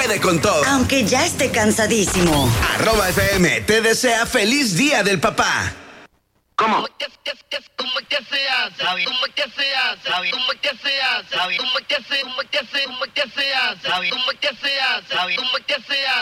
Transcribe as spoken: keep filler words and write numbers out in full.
puede con todo. Aunque ya esté cansadísimo. Arroba F M te desea feliz Día del Papá. ¿Cómo? ¿Cómo que se hace? ¿Cómo que se hace? ¿Cómo que se hace? ¿Cómo que se hace? ¿Cómo que se hace? ¿Cómo que se hace? ¿Cómo que se hace? ¿Cómo que se hace?